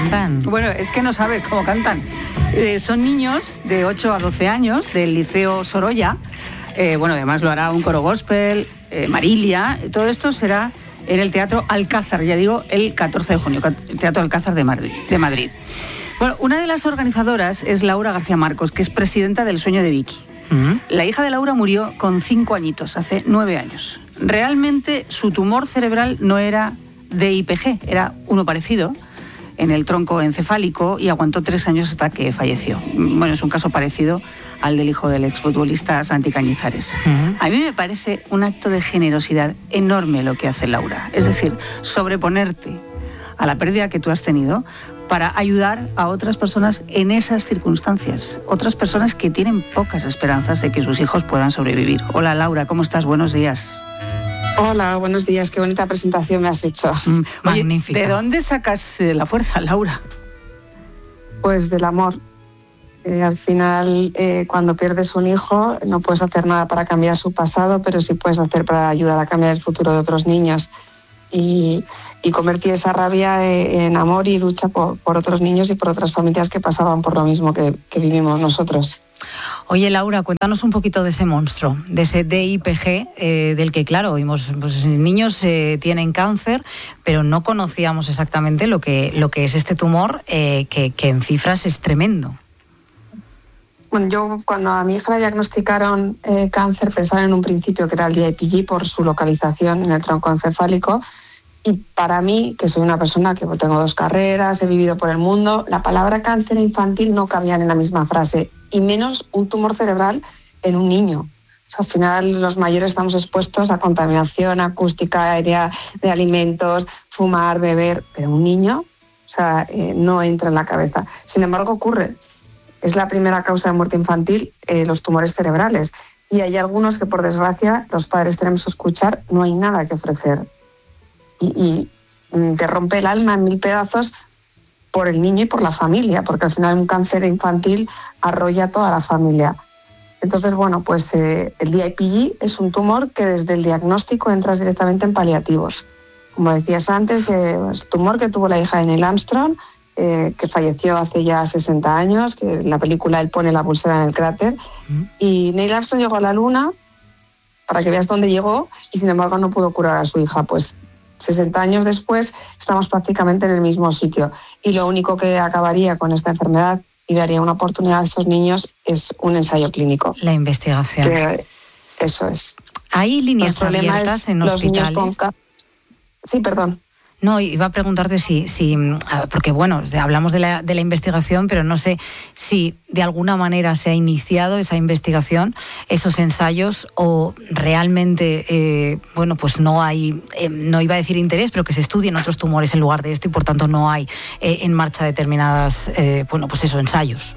cantan? Bueno, es que no sabe cómo cantan. Son niños de 8 a 12 años del Liceo Sorolla. Además lo hará un coro gospel, Marilia. Todo esto será en el Teatro Alcázar, ya digo, el 14 de junio, el Teatro Alcázar de Madrid. Bueno, una de las organizadoras es Laura García Marcos, que es presidenta del Sueño de Vicky. La hija de Laura murió con 5 añitos, hace 9 años. Realmente su tumor cerebral no era DIPG, era uno parecido en el tronco encefálico y aguantó 3 años hasta que falleció. Bueno, es un caso parecido al del hijo del exfutbolista Santi Cañizares. A mí me parece un acto de generosidad enorme lo que hace Laura. Es decir, sobreponerte a la pérdida que tú has tenido para ayudar a otras personas en esas circunstancias. Otras personas que tienen pocas esperanzas de que sus hijos puedan sobrevivir. Hola Laura, ¿cómo estás? Buenos días. Hola, buenos días. Qué bonita presentación me has hecho. Magnífica. ¿De dónde sacas la fuerza, Laura? Pues del amor. Al final, cuando pierdes un hijo, no puedes hacer nada para cambiar su pasado, pero sí puedes hacer para ayudar a cambiar el futuro de otros niños. Y convertir esa rabia en amor y lucha por otros niños y por otras familias que pasaban por lo mismo que vivimos nosotros. Oye, Laura, cuéntanos un poquito de ese monstruo, de ese DIPG, del que, claro, oímos, pues, niños tienen cáncer, pero no conocíamos exactamente lo que es este tumor, que en cifras es tremendo. Bueno, yo cuando a mi hija le diagnosticaron cáncer pensaba en un principio que era el DIPG por su localización en el tronco encefálico. Y para mí, que soy una persona que tengo 2 carreras, he vivido por el mundo, la palabra cáncer infantil no cabían en la misma frase, y menos un tumor cerebral en un niño. O sea, al final los mayores estamos expuestos a contaminación acústica, aérea, de alimentos, fumar, beber, pero un niño, no entra en la cabeza. Sin embargo, ocurre. Es la primera causa de muerte infantil, los tumores cerebrales. Y hay algunos que, por desgracia, los padres tenemos que escuchar, no hay nada que ofrecer. Y te rompe el alma en 1000 pedazos por el niño y por la familia, porque al final un cáncer infantil arrolla a toda la familia. Entonces, bueno, pues el DIPG es un tumor que desde el diagnóstico entras directamente en paliativos. Como decías antes, es tumor que tuvo la hija de Neil Armstrong, que falleció hace ya 60 años, que en la película él pone la pulsera en el cráter. Y Neil Armstrong llegó a la Luna, para que veas dónde llegó, y sin embargo no pudo curar a su hija. Pues 60 años después estamos prácticamente en el mismo sitio. Y lo único que acabaría con esta enfermedad y daría una oportunidad a estos niños es un ensayo clínico. La investigación. Eso es. ¿Hay líneas abiertas en hospitales? Sí, perdón. No, iba a preguntarte si porque bueno, hablamos de la investigación, pero no sé si de alguna manera se ha iniciado esa investigación, esos ensayos, o realmente, pues no hay, no iba a decir interés, pero que se estudien otros tumores en lugar de esto y por tanto no hay en marcha determinadas, ensayos.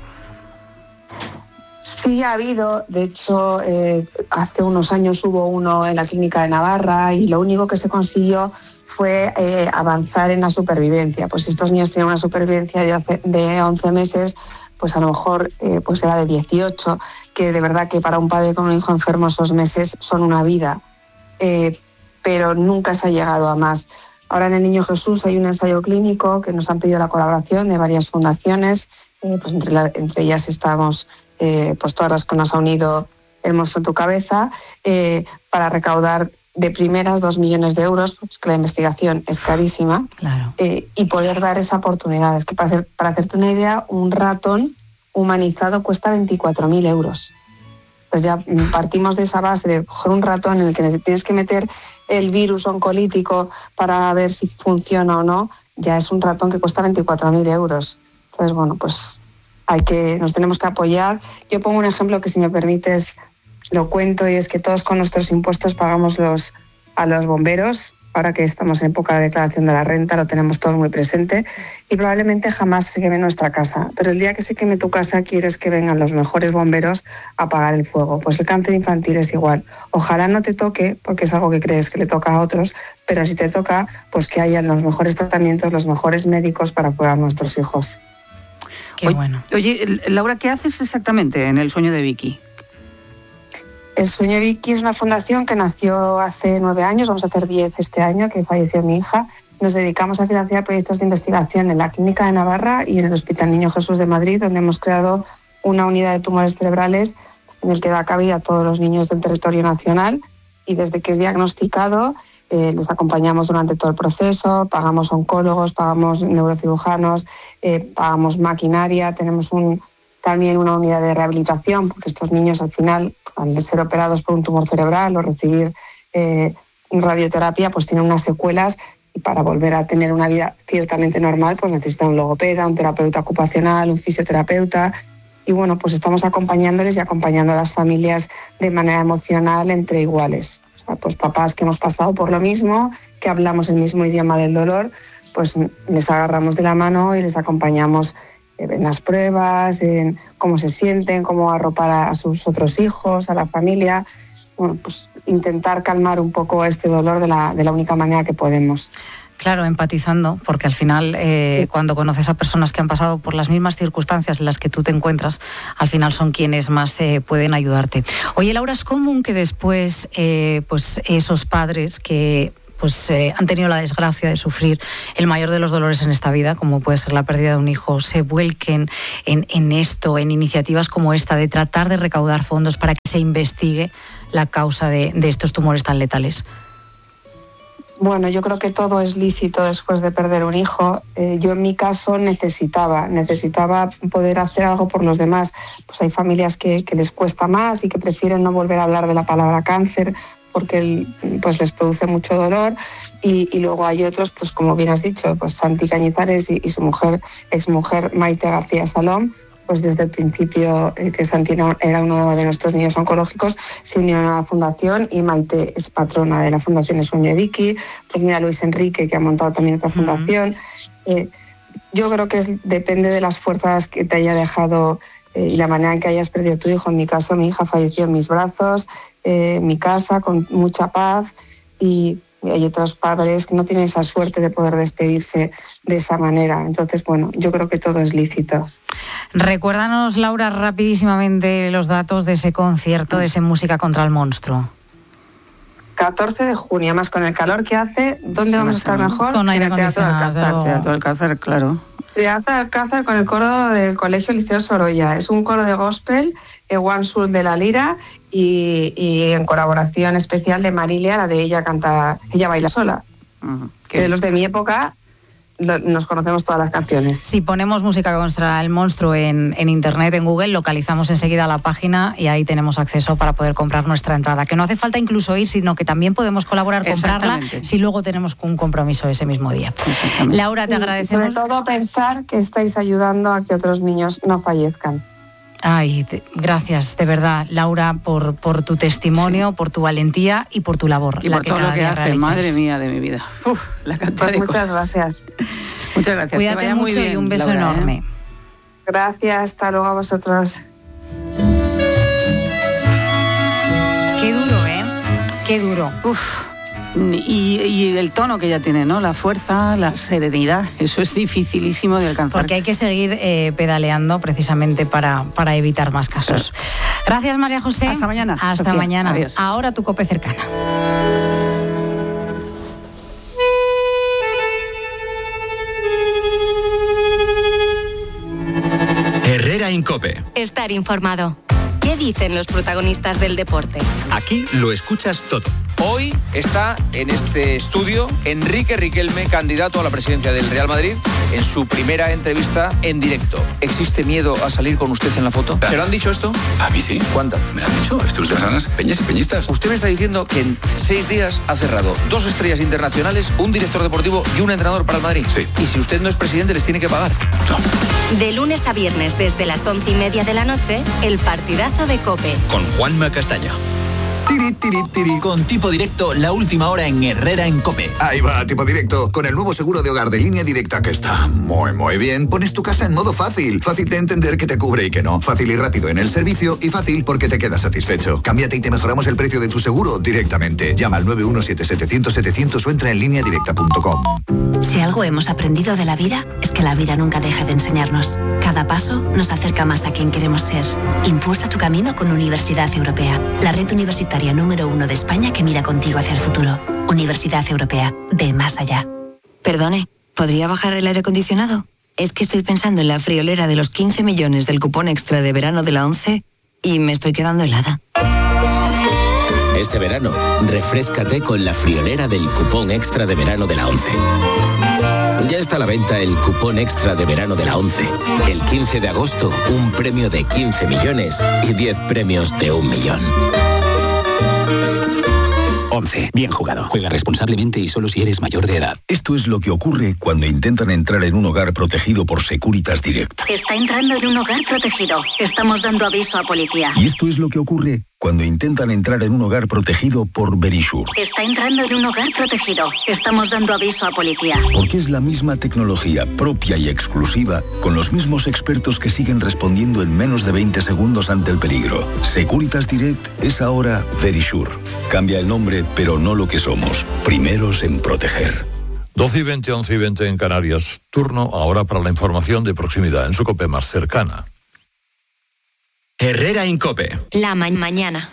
Sí ha habido, de hecho, hace unos años hubo uno en la clínica de Navarra y lo único que se consiguió fue avanzar en la supervivencia. Pues si estos niños tienen una supervivencia de 11 meses, pues a lo mejor pues era de 18, que de verdad que para un padre con un hijo enfermo esos meses son una vida, pero nunca se ha llegado a más. Ahora en el Niño Jesús hay un ensayo clínico que nos han pedido la colaboración de varias fundaciones, pues entre ellas estamos pues todas las que nos ha unido El Monstruo en tu Cabeza, para recaudar de primeras 2 millones de euros, pues que la investigación es carísima, claro. Y poder dar esa oportunidad. Es que para hacerte una idea, un ratón humanizado cuesta 24.000 euros. Pues ya partimos de esa base de coger un ratón en el que tienes que meter el virus oncolítico para ver si funciona o no, ya es un ratón que cuesta 24.000 euros. Entonces, bueno, pues nos tenemos que apoyar. Yo pongo un ejemplo que, si me permites, lo cuento, y es que todos con nuestros impuestos pagamos a los bomberos. Ahora que estamos en época de declaración de la renta, lo tenemos todos muy presente, y probablemente jamás se queme nuestra casa. Pero el día que se queme tu casa, quieres que vengan los mejores bomberos a apagar el fuego. Pues el cáncer infantil es igual. Ojalá no te toque, porque es algo que crees que le toca a otros, pero si te toca, pues que hayan los mejores tratamientos, los mejores médicos para cuidar a nuestros hijos. Qué bueno. Oye, Laura, ¿qué haces exactamente en El Sueño de Vicky? El Sueño de Vicky es una fundación que nació hace 9 años, vamos a hacer 10 este año, que falleció mi hija. Nos dedicamos a financiar proyectos de investigación en la Clínica de Navarra y en el Hospital Niño Jesús de Madrid, donde hemos creado una unidad de tumores cerebrales en el que da cabida a todos los niños del territorio nacional, y desde que es diagnosticado les acompañamos durante todo el proceso, pagamos oncólogos, pagamos neurocirujanos, pagamos maquinaria, tenemos también una unidad de rehabilitación, porque estos niños al final, al ser operados por un tumor cerebral o recibir radioterapia, pues tienen unas secuelas, y para volver a tener una vida ciertamente normal pues necesitan un logopeda, un terapeuta ocupacional, un fisioterapeuta. Y bueno, pues estamos acompañándoles y acompañando a las familias de manera emocional entre iguales. O sea, pues papás que hemos pasado por lo mismo, que hablamos el mismo idioma del dolor, pues les agarramos de la mano y les acompañamos en las pruebas, en cómo se sienten, cómo arropar a sus otros hijos, a la familia. Bueno, pues intentar calmar un poco este dolor de la única manera que podemos. Claro, empatizando, porque al final cuando conoces a personas que han pasado por las mismas circunstancias en las que tú te encuentras, al final son quienes más pueden ayudarte. Oye, Laura, es común que después pues esos padres que han tenido la desgracia de sufrir el mayor de los dolores en esta vida, como puede ser la pérdida de un hijo, se vuelquen en esto, en iniciativas como esta, de tratar de recaudar fondos para que se investigue la causa de estos tumores tan letales. Bueno, yo creo que todo es lícito después de perder un hijo. Yo en mi caso necesitaba poder hacer algo por los demás. Pues hay familias que les cuesta más y que prefieren no volver a hablar de la palabra cáncer porque pues les produce mucho dolor, y luego hay otros, pues como bien has dicho, pues Santi Cañizares y su mujer, exmujer Maite García Salom, pues desde el principio que Santi era uno de nuestros niños oncológicos, se unieron a la fundación, y Maite es patrona de la Fundación El Sueño de Vicky. Pues mira, Luis Enrique, que ha montado también otra fundación. Yo creo que depende de las fuerzas que te haya dejado y la manera en que hayas perdido tu hijo. En mi caso, mi hija falleció en mis brazos, en mi casa, con mucha paz, y hay otros padres que no tienen esa suerte de poder despedirse de esa manera. Entonces, bueno, yo creo que todo es lícito. Recuérdanos, Laura, rapidísimamente los datos de ese concierto, de ese Música contra el Monstruo. 14 de junio, más con el calor que hace, ¿dónde vamos a estar mejor? Con aire acondicionado. Teatro Alcázar, claro. Teatro Alcázar con el coro del Colegio Liceo Sorolla. Es un coro de gospel, One Soul de la Lira, y en colaboración especial de Marilia, la de Ella baila sola. Que de los de mi época nos conocemos todas las canciones. Si ponemos Música contra el Monstruo en internet, en Google, localizamos enseguida la página y ahí tenemos acceso para poder comprar nuestra entrada. Que no hace falta incluso ir, sino que también podemos colaborar, comprarla, si luego tenemos un compromiso ese mismo día. Laura, te agradecemos. Sobre todo pensar que estáis ayudando a que otros niños no fallezcan. Ay, gracias, de verdad, Laura, por tu testimonio, por tu valentía y por tu labor. Y por todo lo que hace, madre mía de mi vida. La cantidad de muchas cosas. Gracias. Muchas gracias. Cuídate mucho, muy bien, y un beso, Laura, enorme. Gracias, hasta luego a vosotros. Qué duro, Qué duro. Y el tono que ella tiene, ¿no? La fuerza, la serenidad, eso es dificilísimo de alcanzar. Porque hay que seguir pedaleando precisamente para evitar más casos. Gracias, María José. Hasta mañana. Hasta Sofía. mañana. Adiós. Ahora tu COPE cercana. Herrera en COPE. Estar informado. ¿Qué dicen los protagonistas del deporte? Aquí lo escuchas todo. Hoy está en este estudio Enrique Riquelme, candidato a la presidencia del Real Madrid, en su primera entrevista en directo. ¿Existe miedo a salir con usted en la foto? ¿Se lo han dicho esto? A mí sí. ¿Cuántas? Me lo han dicho. Estos personas, peñas y peñistas. Usted me está diciendo que en 6 días ha cerrado 2 estrellas internacionales, un director deportivo y un entrenador para el Madrid. Sí. Y si usted no es presidente, les tiene que pagar. No. De lunes a viernes desde las 11:30 de la noche, el partidazo de COPE. Con Juanma Castaño. Tiri, tiri, tiri. Con Tipo Directo, la última hora en Herrera en COPE. Ahí va, Tipo Directo. Con el nuevo seguro de hogar de Línea Directa, que está muy bien, pones tu casa en modo fácil. Fácil de entender que te cubre y que no. Fácil y rápido en el servicio, y fácil porque te quedas satisfecho. Cámbiate y te mejoramos el precio de tu seguro directamente. Llama al 917-700-700 o entra en lineadirecta.com. Si algo hemos aprendido de la vida, es que la vida nunca deja de enseñarnos. Cada paso nos acerca más a quien queremos ser. Impulsa tu camino con Universidad Europea, la red universitaria número 1 de España que mira contigo hacia el futuro. Universidad Europea, ve más allá. Perdone, ¿podría bajar el aire acondicionado? Es que estoy pensando en la friolera de los 15 millones del cupón extra de verano de la ONCE y me estoy quedando helada. Este verano, refréscate con la friolera del cupón extra de verano de la ONCE. Ya está a la venta el cupón extra de verano de la ONCE. El 15 de agosto, un premio de 15 millones y 10 premios de 1 millón. ONCE. Bien jugado. Juega responsablemente y solo si eres mayor de edad. Esto es lo que ocurre cuando intentan entrar en un hogar protegido por Securitas Direct. Está entrando en un hogar protegido. Estamos dando aviso a policía. Y esto es lo que ocurre cuando intentan entrar en un hogar protegido por Verisure. Está entrando en un hogar protegido. Estamos dando aviso a policía. Porque es la misma tecnología propia y exclusiva, con los mismos expertos que siguen respondiendo en menos de 20 segundos ante el peligro. Securitas Direct es ahora Verisure. Cambia el nombre, pero no lo que somos. Primeros en proteger. 12:20, 11:20 en Canarias. Turno ahora para la información de proximidad en su COPE más cercana. Herrera Incope. La mañana.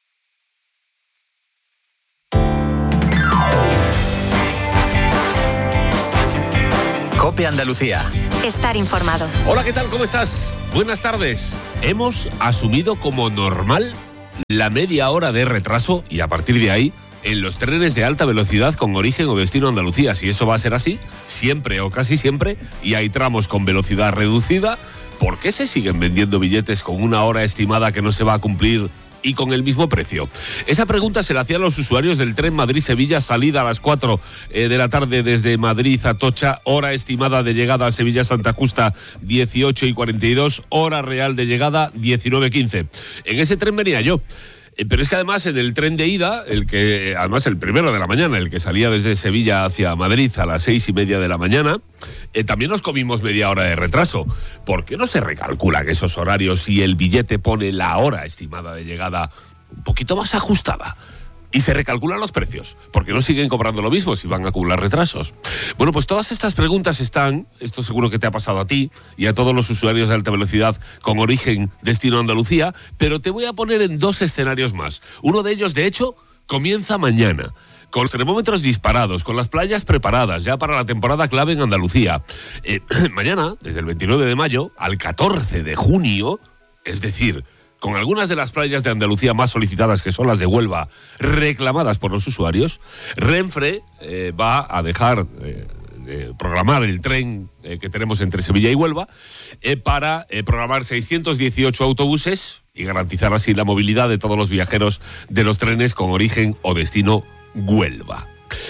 COPE Andalucía. Estar informado. Hola, ¿qué tal? ¿Cómo estás? Buenas tardes. Hemos asumido como normal la media hora de retraso y a partir de ahí en los trenes de alta velocidad con origen o destino Andalucía. Si eso va a ser así, siempre o casi siempre, y hay tramos con velocidad reducida, ¿por qué se siguen vendiendo billetes con una hora estimada que no se va a cumplir y con el mismo precio? Esa pregunta se la hacían los usuarios del tren Madrid-Sevilla, salida a las 4 de la tarde desde Madrid a Atocha, hora estimada de llegada a Sevilla-Santa Justa 18:42, hora real de llegada 19:15. En ese tren venía yo. Pero es que además en el tren de ida, el primero de la mañana, el que salía desde Sevilla hacia Madrid a las 6:30 de la mañana, también nos comimos media hora de retraso. ¿Por qué no se recalculan esos horarios si el billete pone la hora estimada de llegada un poquito más ajustada? Y se recalculan los precios, porque no siguen cobrando lo mismo si van a acumular retrasos. Bueno, pues todas estas preguntas están, esto seguro que te ha pasado a ti y a todos los usuarios de alta velocidad con origen destino Andalucía, pero te voy a poner en 2 escenarios más. Uno de ellos, de hecho, comienza mañana, con los termómetros disparados, con las playas preparadas ya para la temporada clave en Andalucía. Mañana, desde el 29 de mayo al 14 de junio, es decir, con algunas de las playas de Andalucía más solicitadas, que son las de Huelva, reclamadas por los usuarios, Renfe va a dejar programar el tren que tenemos entre Sevilla y Huelva para programar 618 autobuses y garantizar así la movilidad de todos los viajeros de los trenes con origen o destino Huelva.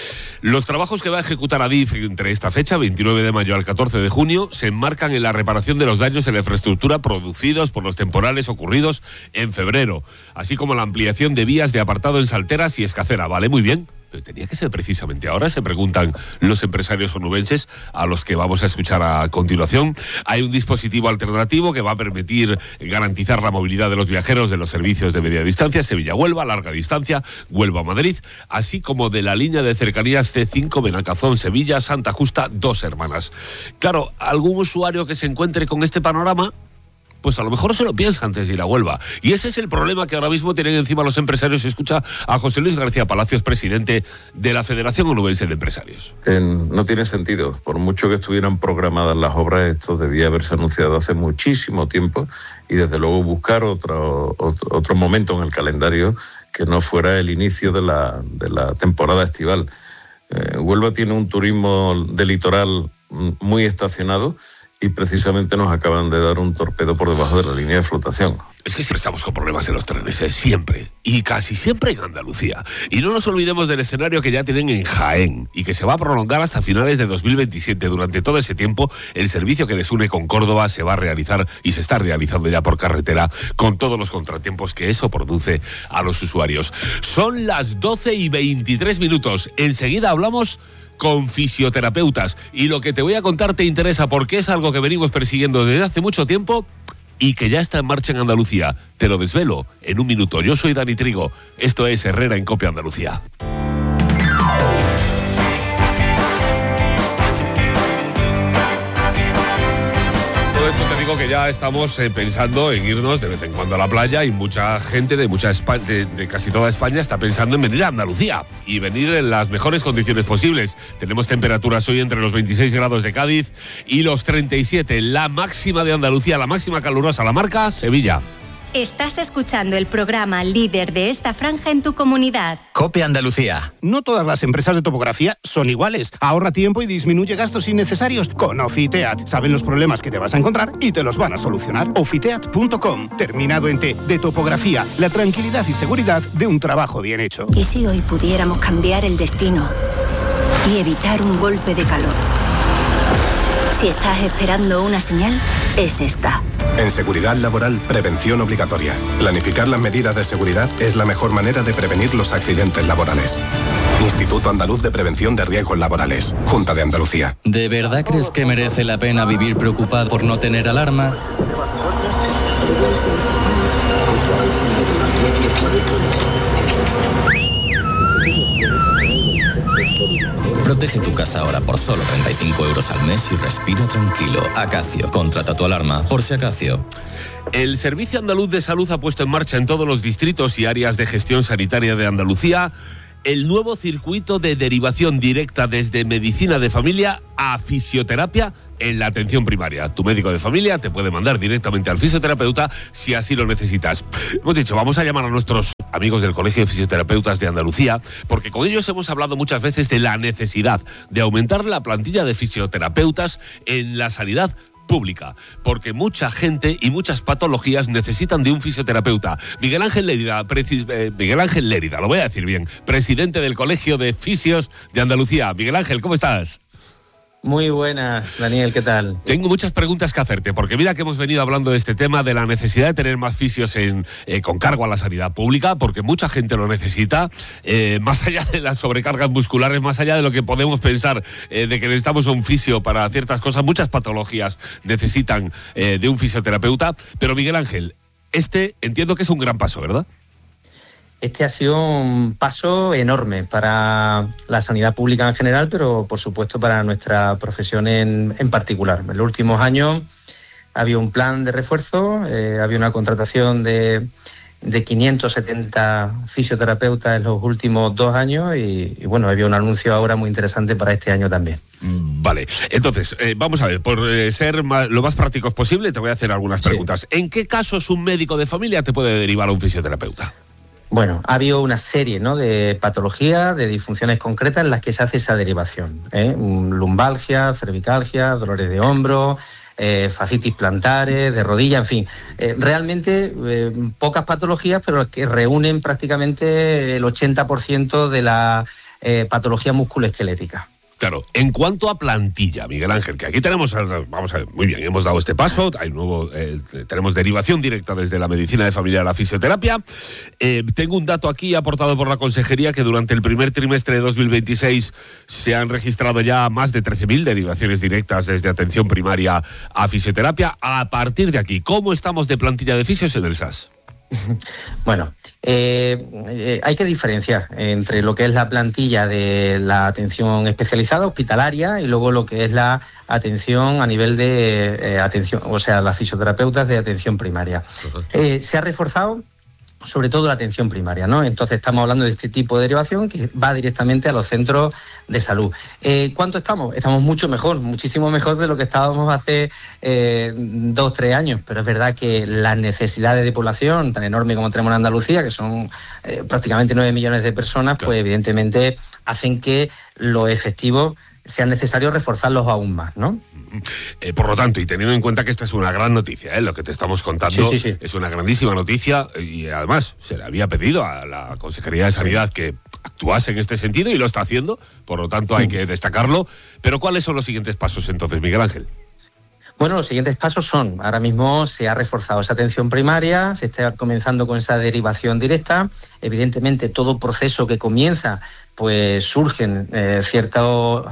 Los trabajos que va a ejecutar Adif entre esta fecha, 29 de mayo al 14 de junio, se enmarcan en la reparación de los daños en la infraestructura producidos por los temporales ocurridos en febrero, así como la ampliación de vías de apartado en Salteras y Escacera. Vale, muy bien. Pero tenía que ser precisamente ahora, se preguntan los empresarios onubenses, a los que vamos a escuchar a continuación. Hay un dispositivo alternativo que va a permitir garantizar la movilidad de los viajeros de los servicios de media distancia, Sevilla-Huelva, larga distancia, Huelva-Madrid, así como de la línea de cercanías C5 Benacazón-Sevilla, Santa Justa, Dos Hermanas. Claro, algún usuario que se encuentre con este panorama, pues a lo mejor se lo piensa antes de ir a Huelva. Y ese es el problema que ahora mismo tienen encima los empresarios. Escucha a José Luis García Palacios, presidente de la Federación Onubense de Empresarios. No tiene sentido. Por mucho que estuvieran programadas las obras, esto debía haberse anunciado hace muchísimo tiempo y desde luego buscar otro momento en el calendario que no fuera el inicio de la temporada estival. Huelva tiene un turismo de litoral muy estacionado y precisamente nos acaban de dar un torpedo por debajo de la línea de flotación. Es que siempre estamos con problemas en los trenes, siempre. Y casi siempre en Andalucía. Y no nos olvidemos del escenario que ya tienen en Jaén y que se va a prolongar hasta finales de 2027. Durante todo ese tiempo, el servicio que les une con Córdoba se va a realizar y se está realizando ya por carretera, con todos los contratiempos que eso produce a los usuarios. Son las 12:23. Enseguida hablamos con fisioterapeutas. Y lo que te voy a contar te interesa porque es algo que venimos persiguiendo desde hace mucho tiempo y que ya está en marcha en Andalucía. Te lo desvelo en un minuto. Yo soy Dani Trigo. Esto es Herrera en COPE Andalucía. digo que ya estamos pensando en irnos de vez en cuando a la playa y mucha gente de casi toda España está pensando en venir a Andalucía y venir en las mejores condiciones posibles. Tenemos temperaturas hoy entre los 26 grados de Cádiz y los 37. La máxima de Andalucía, la máxima calurosa, la marca Sevilla. Estás escuchando el programa líder de esta franja en tu comunidad. COPE Andalucía. No todas las empresas de topografía son iguales. Ahorra tiempo y disminuye gastos innecesarios con Ofiteat. Saben los problemas que te vas a encontrar y te los van a solucionar. Ofiteat.com. Terminado en T, de topografía. La tranquilidad y seguridad de un trabajo bien hecho. ¿Y si hoy pudiéramos cambiar el destino y evitar un golpe de calor? Si estás esperando una señal, es esta. En seguridad laboral, prevención obligatoria. Planificar las medidas de seguridad es la mejor manera de prevenir los accidentes laborales. Instituto Andaluz de Prevención de Riesgos Laborales. Junta de Andalucía. ¿De verdad crees que merece la pena vivir preocupado por no tener alarma? Protege tu casa ahora por solo 35 € al mes y respira tranquilo. Acacio, contrata tu alarma por si Acacio. El Servicio Andaluz de Salud ha puesto en marcha en todos los distritos y áreas de gestión sanitaria de Andalucía el nuevo circuito de derivación directa desde medicina de familia a fisioterapia en la atención primaria. Tu médico de familia te puede mandar directamente al fisioterapeuta si así lo necesitas. Hemos dicho, vamos a llamar a nuestros amigos del Colegio de Fisioterapeutas de Andalucía, porque con ellos hemos hablado muchas veces de la necesidad de aumentar la plantilla de fisioterapeutas en la sanidad pública, porque mucha gente y muchas patologías necesitan de un fisioterapeuta. Miguel Ángel Lérida, lo voy a decir bien, presidente del Colegio de Fisios de Andalucía. Miguel Ángel, ¿cómo estás? Muy buenas, Daniel, ¿qué tal? Tengo muchas preguntas que hacerte, porque mira que hemos venido hablando de este tema, de la necesidad de tener más fisios con cargo a la sanidad pública, porque mucha gente lo necesita, más allá de las sobrecargas musculares, más allá de lo que podemos pensar de que necesitamos un fisio para ciertas cosas, muchas patologías necesitan de un fisioterapeuta. Pero Miguel Ángel, entiendo que es un gran paso, ¿verdad? Este ha sido un paso enorme para la sanidad pública en general, pero por supuesto para nuestra profesión en particular. En los últimos años había un plan de refuerzo, había una contratación de 570 fisioterapeutas en los últimos 2 años y bueno, había un anuncio ahora muy interesante para este año también. Vale, entonces, vamos a ver, por ser lo más prácticos posible, te voy a hacer algunas preguntas. Sí. ¿En qué casos un médico de familia te puede derivar a un fisioterapeuta? Bueno, ha habido una serie, ¿no?, de patologías, de disfunciones concretas en las que se hace esa derivación. Lumbalgia, cervicalgia, dolores de hombro, fascitis plantares, de rodilla, en fin. Realmente pocas patologías, pero que reúnen prácticamente el 80% de la patología musculoesquelética. Claro, en cuanto a plantilla, Miguel Ángel, que aquí tenemos, vamos a ver, muy bien, hemos dado este paso, tenemos derivación directa desde la medicina de familia a la fisioterapia. Tengo un dato aquí aportado por la Consejería que durante el primer trimestre de 2026 se han registrado ya más de 13.000 derivaciones directas desde atención primaria a fisioterapia. A partir de aquí, ¿cómo estamos de plantilla de fisios en el SAS? Bueno, hay que diferenciar entre lo que es la plantilla de la atención especializada hospitalaria y luego lo que es la atención a nivel de atención, o sea, las fisioterapeutas de atención primaria. Se ha reforzado sobre todo la atención primaria, ¿no? Entonces estamos hablando de este tipo de derivación que va directamente a los centros de salud. ¿Cuánto estamos? Estamos mucho mejor, muchísimo mejor de lo que estábamos hace 2 o 3 años, pero es verdad que las necesidades de población tan enormes como tenemos en Andalucía, que son prácticamente 9 millones de personas, pues evidentemente hacen que los efectivos sea necesario reforzarlos aún más, ¿no? Por lo tanto, y teniendo en cuenta que esta es una gran noticia, lo que te estamos contando sí. Es una grandísima noticia y además se le había pedido a la Consejería de Sanidad que actuase en este sentido y lo está haciendo, por lo tanto hay que destacarlo. Pero ¿cuáles son los siguientes pasos entonces, Miguel Ángel? Bueno, los siguientes pasos son, ahora mismo se ha reforzado esa atención primaria, se está comenzando con esa derivación directa. Evidentemente, todo proceso que comienza, pues surgen ciertos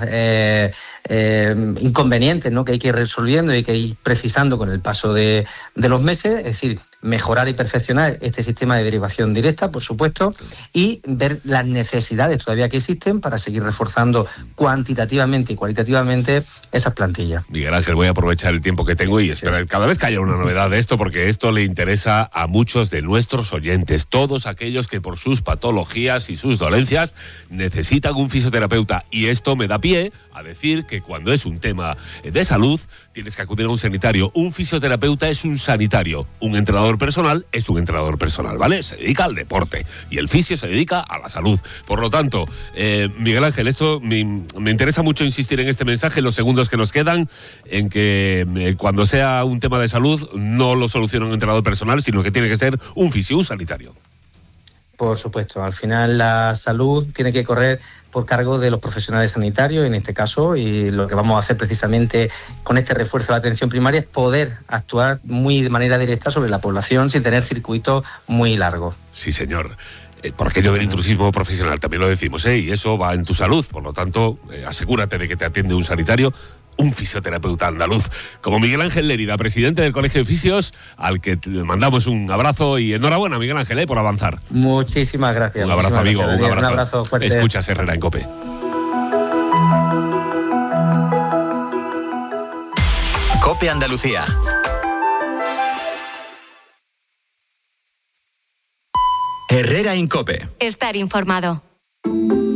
inconvenientes, ¿no?, que hay que ir resolviendo y que ir precisando con el paso de los meses. Es decir, mejorar y perfeccionar este sistema de derivación directa, por supuesto, y ver las necesidades todavía que existen para seguir reforzando cuantitativamente y cualitativamente esas plantillas. Miguel Ángel, voy a aprovechar el tiempo que tengo y esperar cada vez que haya una novedad de esto, porque esto le interesa a muchos de nuestros oyentes, todos aquellos que por sus patologías y sus dolencias necesitan un fisioterapeuta. Y esto me da pie a decir que cuando es un tema de salud, tienes que acudir a un sanitario. Un fisioterapeuta es un sanitario, un entrenador personal es un entrenador personal, ¿vale? Se dedica al deporte y el fisio se dedica a la salud. Por lo tanto, Miguel Ángel, esto me interesa mucho insistir en este mensaje en los segundos que nos quedan, en que cuando sea un tema de salud no lo soluciona un entrenador personal, sino que tiene que ser un fisio, un sanitario. Por supuesto, al final la salud tiene que correr por cargo de los profesionales sanitarios, en este caso, y lo que vamos a hacer precisamente con este refuerzo de la atención primaria es poder actuar de manera directa sobre la población sin tener circuitos muy largos. Sí, señor. Por aquello del intrusismo profesional, también lo decimos, y eso va en tu salud. Por lo tanto, asegúrate de que te atiende un sanitario, un fisioterapeuta andaluz, como Miguel Ángel Lérida, presidente del Colegio de Fisios, al que te mandamos un abrazo y enhorabuena, Miguel Ángel, por avanzar. Muchísimas gracias. Un abrazo, amigo, gracias, un abrazo. Un abrazo fuerte. Escuchas Herrera en COPE. COPE Andalucía. Herrera en COPE. Estar informado.